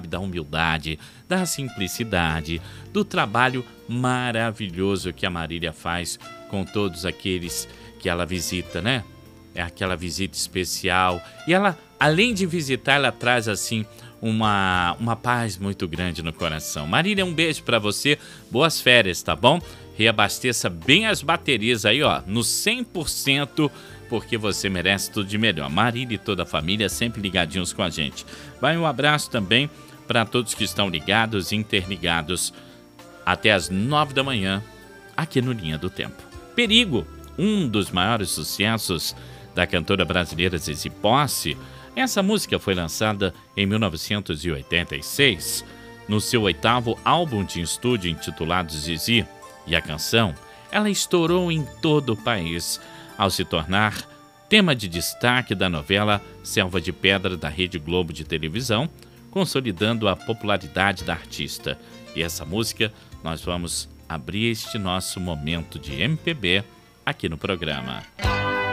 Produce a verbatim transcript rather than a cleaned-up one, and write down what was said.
da humildade, da simplicidade, do trabalho maravilhoso que a Marília faz com todos aqueles que ela visita, né? É aquela visita especial. E ela, além de visitar, ela traz assim uma, uma paz muito grande no coração. Marília, um beijo pra você. Boas férias, tá bom? Reabasteça bem as baterias aí, ó, no cem por cento, porque você merece tudo de melhor. Marília e toda a família sempre ligadinhos com a gente. Vai um abraço também para todos que estão ligados e interligados até as nove da manhã, aqui no Linha do Tempo. Perigo, um dos maiores sucessos da cantora brasileira Zizi Posse. Essa música foi lançada em mil novecentos e oitenta e seis, no seu oitavo álbum de estúdio intitulado Zizi, e a canção, ela estourou em todo o país, ao se tornar tema de destaque da novela Selva de Pedra da Rede Globo de televisão, consolidando a popularidade da artista. E essa música, nós vamos abrir este nosso momento de M P B aqui no programa.